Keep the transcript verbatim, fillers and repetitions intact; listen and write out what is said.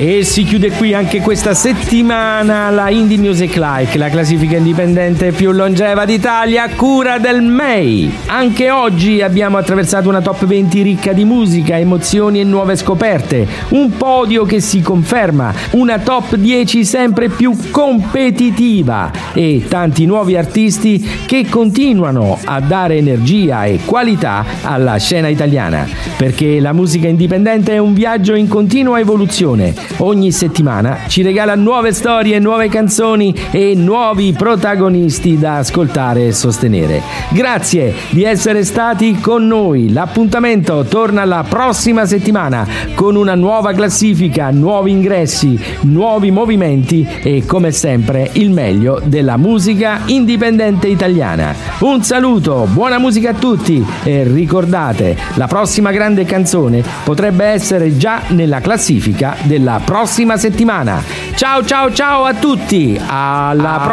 E si chiude qui anche questa settimana la Indie Music Like, la classifica indipendente più longeva d'Italia, a cura del M E I. Anche oggi abbiamo attraversato una top venti ricca di musica, emozioni e nuove scoperte, un podio che si conferma, una top dieci sempre più competitiva e tanti nuovi artisti che continuano a dare energia e qualità alla scena italiana, perché la musica indipendente è un viaggio in continua evoluzione. Ogni settimana ci regala nuove storie, nuove canzoni e nuovi protagonisti da ascoltare e sostenere. Grazie di essere stati con noi. L'appuntamento torna la prossima settimana con una nuova classifica, nuovi ingressi, nuovi movimenti e come sempre il meglio della musica indipendente italiana. Un saluto, buona musica a tutti e ricordate, la prossima grande canzone potrebbe essere già nella classifica della prossima settimana. Ciao ciao ciao a tutti, alla prossima.